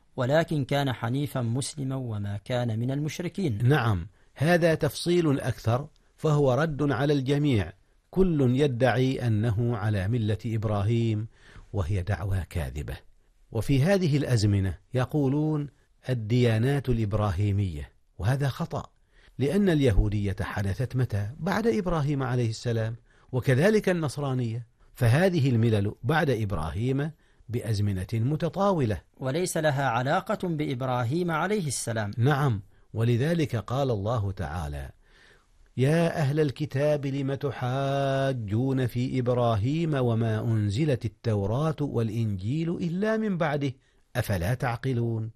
ولكن كان حنيفا مسلما وما كان من المشركين. نعم، هذا تفصيل أكثر، فهو رد على الجميع، كل يدعي أنه على ملة إبراهيم، وهي دعوى كاذبة. وفي هذه الأزمنة يقولون الديانات الإبراهيمية، وهذا خطأ، لأن اليهودية حدثت متى؟ بعد إبراهيم عليه السلام، وكذلك النصرانية، فهذه الملل بعد إبراهيم بأزمنة متطاولة، وليس لها علاقة بإبراهيم عليه السلام. نعم، ولذلك قال الله تعالى: يا أهل الكتاب لم تحاجون في إبراهيم وما أنزلت التوراة والإنجيل إلا من بعده أفلا تعقلون.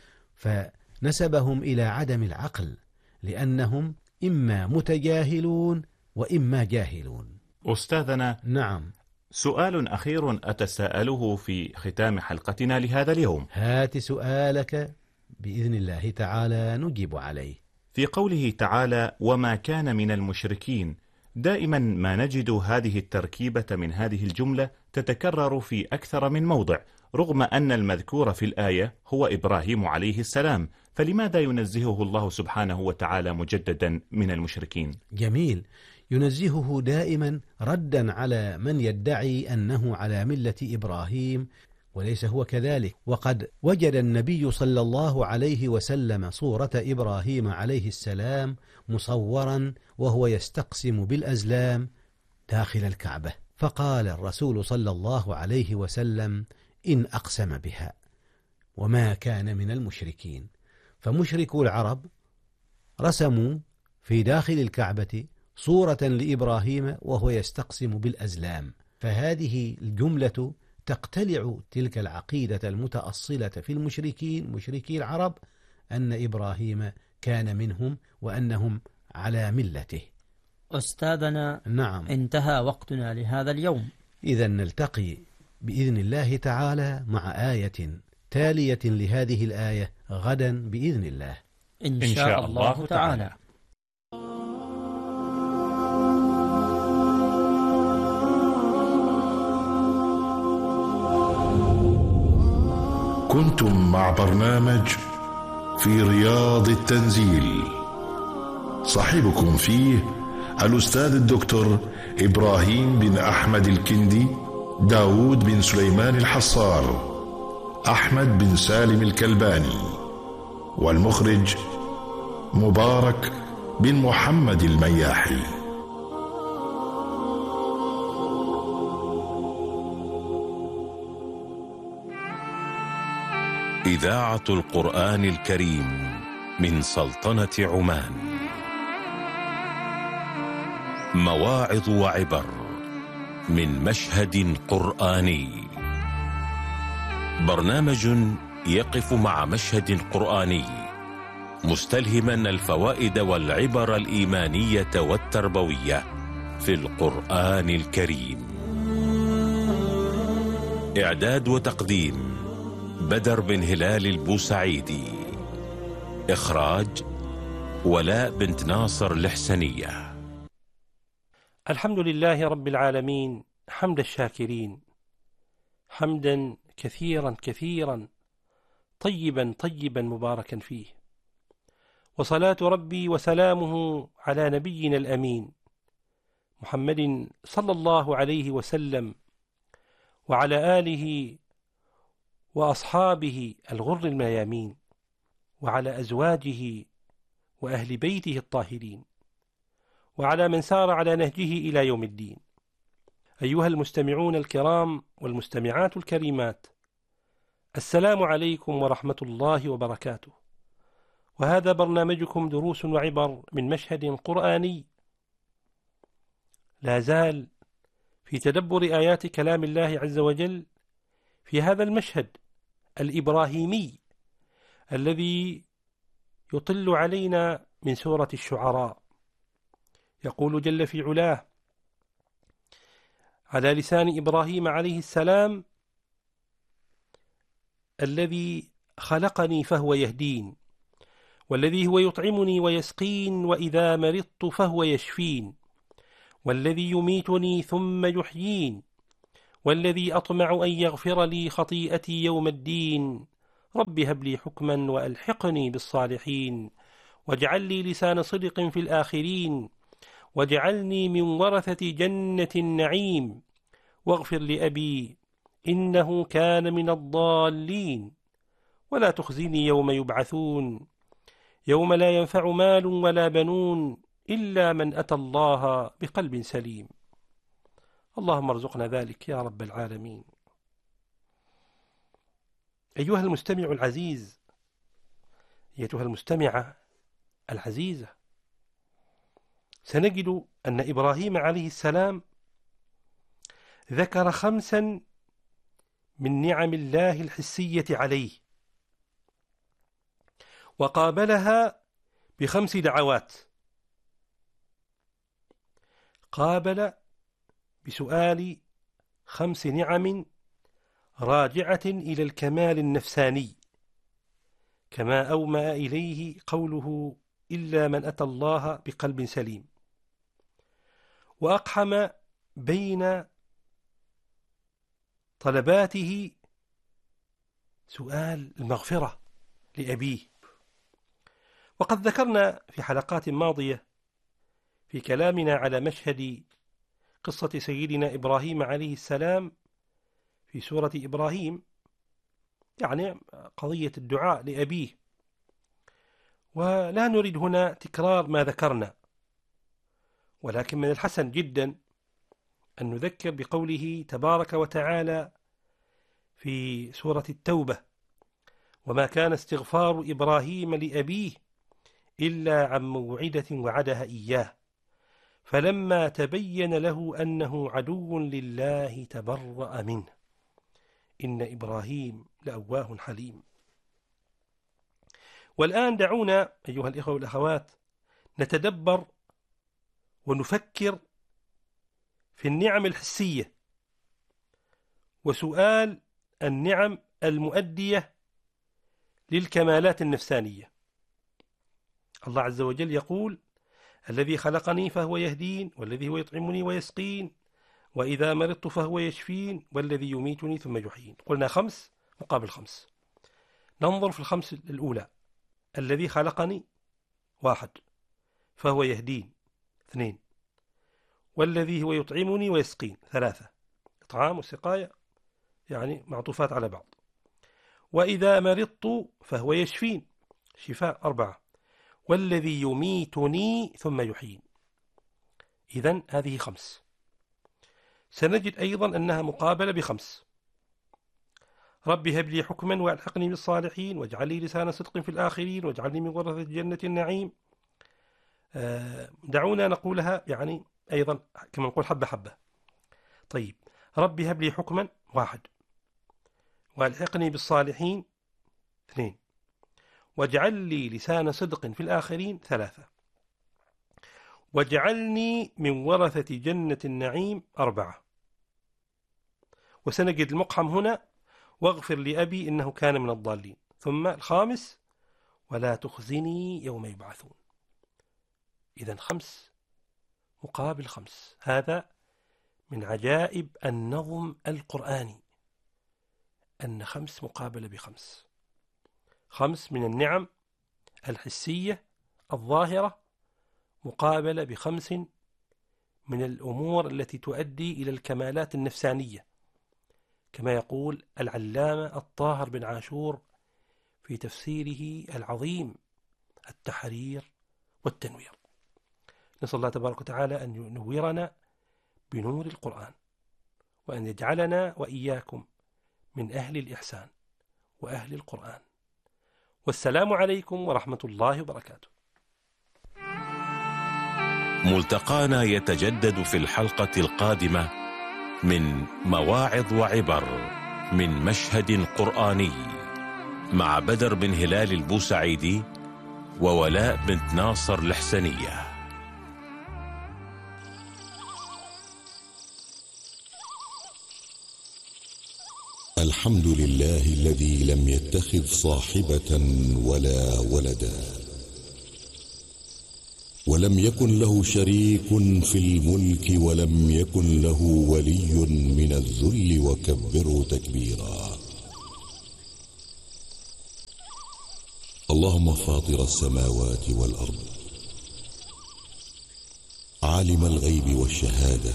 فنسبهم إلى عدم العقل، لأنهم إما متجاهلون وإما جاهلون. أستاذنا، نعم، سؤال أخير أتساءله في ختام حلقتنا لهذا اليوم. هات سؤالك بإذن الله تعالى نجيب عليه. في قوله تعالى: وما كان من المشركين، دائما ما نجد هذه التركيبة من هذه الجملة تتكرر في أكثر من موضع، رغم أن المذكور في الآية هو إبراهيم عليه السلام، فلماذا ينزهه الله سبحانه وتعالى مجددا من المشركين؟ جميل، ينزهه دائما ردا على من يدعي أنه على ملة إبراهيم، وليس هو كذلك. وقد وجد النبي صلى الله عليه وسلم صورة إبراهيم عليه السلام مصورا وهو يستقسم بالأزلام داخل الكعبة، فقال الرسول صلى الله عليه وسلم: إن أقسم بها، وما كان من المشركين. فمشركو العرب رسموا في داخل الكعبة صورة لإبراهيم وهو يستقسم بالأزلام، فهذه الجملة تقتلع تلك العقيدة المتأصلة في المشركين مشركي العرب أن إبراهيم كان منهم وأنهم على ملته. أستاذنا، نعم، انتهى وقتنا لهذا اليوم، إذا نلتقي بإذن الله تعالى مع آية تالية لهذه الآية غدا بإذن الله إن شاء الله تعالى. كنتم مع برنامج في رياض التنزيل، صاحبكم فيه الأستاذ الدكتور إبراهيم بن أحمد الكندي، داود بن سليمان الحصار، أحمد بن سالم الكلباني، والمخرج مبارك بن محمد المياحي. إذاعة القرآن الكريم من سلطنة عمان، مواعظ وعبر من مشهد قرآني، برنامج يقف مع مشهد قرآني مستلهما الفوائد والعبر الإيمانية والتربوية في القرآن الكريم. إعداد وتقديم بدر بن هلال البوسعيدي، إخراج ولاء بنت ناصر الحسنية. الحمد لله رب العالمين، حمد الشاكرين، حمدا كثيرا كثيرا طيبا طيبا مباركا فيه، وصلاة ربي وسلامه على نبينا الأمين محمد صلى الله عليه وسلم، وعلى آله وأصحابه الغر الميامين، وعلى أزواجه وأهل بيته الطاهرين، وعلى من سار على نهجه إلى يوم الدين. أيها المستمعون الكرام والمستمعات الكريمات، السلام عليكم ورحمة الله وبركاته، وهذا برنامجكم دروس وعبر من مشهد قرآني، لا زال في تدبر آيات كلام الله عز وجل في هذا المشهد الإبراهيمي الذي يطل علينا من سورة الشعراء. يقول جل في علاه على لسان إبراهيم عليه السلام: الذي خلقني فهو يهدين، والذي هو يطعمني ويسقين، وإذا مرضت فهو يشفين، والذي يميتني ثم يحيين، والذي أطمع أن يغفر لي خطيئتي يوم الدين، رب هب لي حكما وألحقني بالصالحين واجعل لي لسان صدق في الآخرين واجعلني من ورثة جنة النعيم واغفر لأبي إنه كان من الضالين ولا تخزني يوم يبعثون يوم لا ينفع مال ولا بنون إلا من أتى الله بقلب سليم. اللهم ارزقنا ذلك يا رب العالمين. أيها المستمع العزيز، أيتها المستمعة العزيزة، سنجد أن إبراهيم عليه السلام ذكر 5 من نعم الله الحسية عليه، وقابلها ب5 دعوات. قابل بسؤال 5 نعم راجعة إلى الكمال النفساني، كما أومأ إليه قوله إلا من أتى الله بقلب سليم. وأقحم بين طلباته سؤال المغفرة لأبيه. وقد ذكرنا في حلقات ماضية في كلامنا على مشهد قصة سيدنا إبراهيم عليه السلام في سورة إبراهيم، يعني قضية الدعاء لأبيه، ولا نريد هنا تكرار ما ذكرنا، ولكن من الحسن جدا أن نذكر بقوله تبارك وتعالى في سورة التوبة: وما كان استغفار إبراهيم لأبيه إلا عن موعدة وعدها إياه فلما تبين له أنه عدو لله تبرأ منه إن إبراهيم لأواه حليم. والآن دعونا أيها الإخوة والأخوات نتدبر ونفكر في النعم الحسية وسؤال النعم المؤدية للكمالات النفسانية. الله عز وجل يقول: الذي خلقني فهو يهدين، والذي هو يطعمني ويسقين، وإذا مرضت فهو يشفين، والذي يميتني ثم يحيين. قلنا 5 مقابل 5. ننظر في 5 الأولى: الذي خلقني 1، فهو يهدين 2، والذي هو يطعمني ويسقين 3، إطعام وسقاية يعني معطوفات على بعض، وإذا مرضت فهو يشفين شفاء 4، والذي يميتني ثم يحيين. إذن هذه 5. سنجد أيضا أنها مقابلة ب5: رب هب لي حكما وألحقني بالصالحين واجعل لي لسان صدق في الآخرين واجعلني من ورثة جنة النعيم. دعونا نقولها يعني أيضا كما نقول حبة حبة. طيب، رب هب لي حكما 1، وألحقني بالصالحين 2، واجعل لي لسان صدق في الآخرين 3، واجعلني من ورثة جنة النعيم 4. وسنجد المقحم هنا: واغفر لأبي إنه كان من الضالين. ثم 5: ولا تخزني يوم يبعثون. إذن 5 مقابل 5. هذا من عجائب النظم القرآني، أن 5 مقابل ب5. 5 من النعم الحسية الظاهرة مقابلة ب5 من الأمور التي تؤدي إلى الكمالات النفسانية، كما يقول العلامة الطاهر بن عاشور في تفسيره العظيم التحرير والتنوير. نسأل الله تبارك وتعالى أن ينورنا بنور القرآن، وأن يجعلنا وإياكم من أهل الإحسان وأهل القرآن. والسلام عليكم ورحمة الله وبركاته. ملتقانا يتجدد في الحلقة القادمة من مواعظ وعبر من مشهد قرآني مع بدر بن هلال البوسعيدي وولاء بنت ناصر الحسنية. الحمد لله الذي لم يتخذ صاحبة ولا ولدا، ولم يكن له شريك في الملك، ولم يكن له ولي من الذل، وكبره تكبيرا. اللهم فاطر السماوات والأرض، عالم الغيب والشهادة،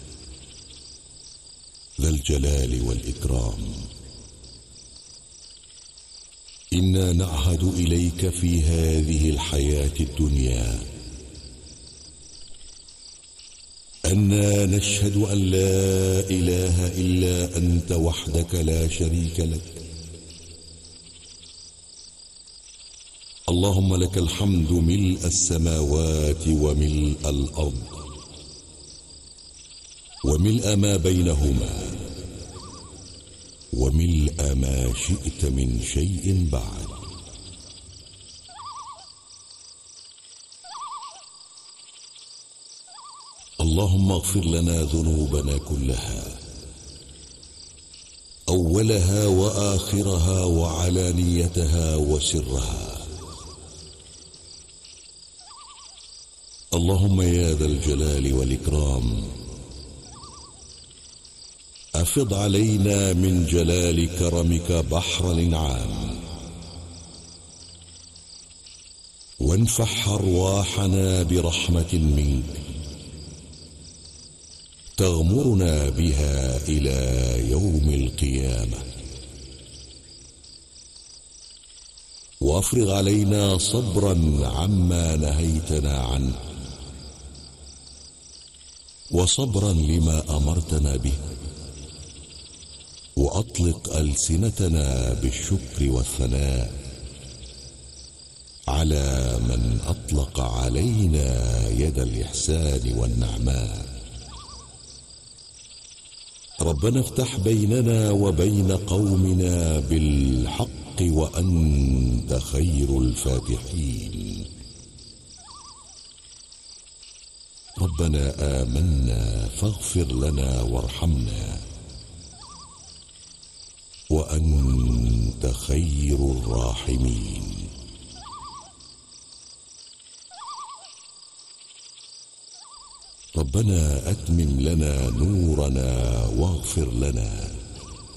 ذا الجلال والإكرام، إنا نعهد إليك في هذه الحياة الدنيا أننا نشهد أن لا إله إلا أنت وحدك لا شريك لك. اللهم لك الحمد ملء السماوات وملء الأرض وملء ما بينهما وملء ما شئت من شيء بعد. اللهم اغفر لنا ذنوبنا كلها، أولها وآخرها وعلانيتها وسرها. اللهم يا ذا الجلال والإكرام، أفض علينا من جلال كرمك بحر الإنعام، وانفح أرواحنا برحمة منك تغمرنا بها إلى يوم القيامة. وأفرغ علينا صبرا عما نهيتنا عنه، وصبرا لما أمرتنا به، وأطلق ألسنتنا بالشكر والثناء على من أطلق علينا يد الإحسان والنعماء. ربنا افتح بيننا وبين قومنا بالحق وأنت خير الفاتحين. ربنا آمنا فاغفر لنا وارحمنا وأنت خير الراحمين. ربنا أتمم لنا نورنا واغفر لنا